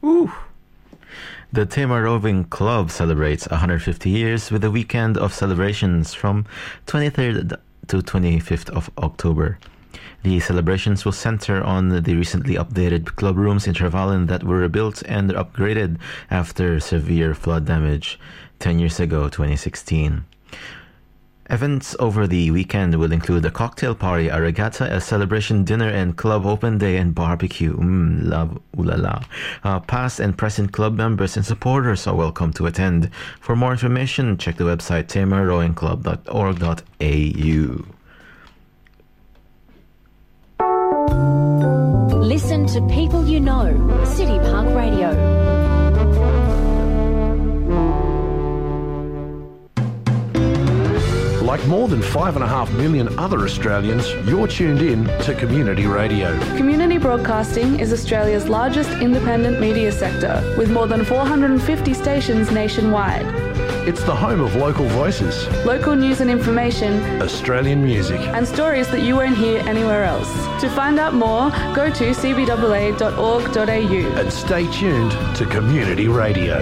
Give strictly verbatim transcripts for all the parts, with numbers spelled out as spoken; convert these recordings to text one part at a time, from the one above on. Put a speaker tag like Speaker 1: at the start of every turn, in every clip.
Speaker 1: Ooh. The Tamar Rowing Club celebrates one hundred fifty years with a weekend of celebrations from twenty-third to twenty-fifth of October. The celebrations will center on the recently updated club rooms in Trevelyan that were rebuilt and upgraded after severe flood damage ten years ago, twenty sixteen. Events over the weekend will include a cocktail party, a regatta, a celebration dinner, and club open day and barbecue. Mmm, love, ooh la la. Uh, past and present club members and supporters are welcome to attend. For more information, check the website tamar rowing club dot org dot a u.
Speaker 2: Listen to people you know. City Park Radio.
Speaker 3: Like more than five and a half million other Australians, you're tuned in to Community Radio.
Speaker 4: Community broadcasting is Australia's largest independent media sector, with more than four hundred fifty stations nationwide.
Speaker 3: It's the home of local voices,
Speaker 4: local news and information,
Speaker 3: Australian music,
Speaker 4: and stories that you won't hear anywhere else. To find out more, go to c b a a dot org dot a u.
Speaker 3: And stay tuned to Community Radio.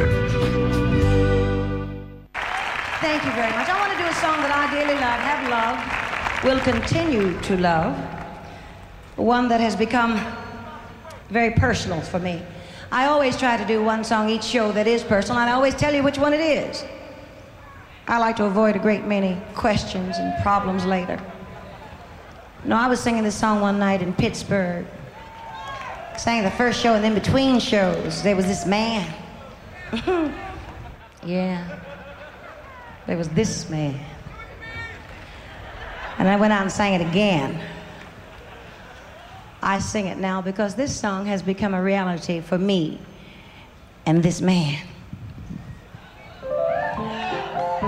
Speaker 5: Thank you very much. I want to do a song that I dearly love, have loved, will continue to love. One that has become very personal for me. I always try to do one song each show that is personal, and I always tell you which one it is. I like to avoid a great many questions and problems later. You know, I was singing this song one night in Pittsburgh. Sang the first show, and then between shows, there was this man. Yeah. There was this man. And I went out and sang it again. I sing it now because this song has become a reality for me and this man.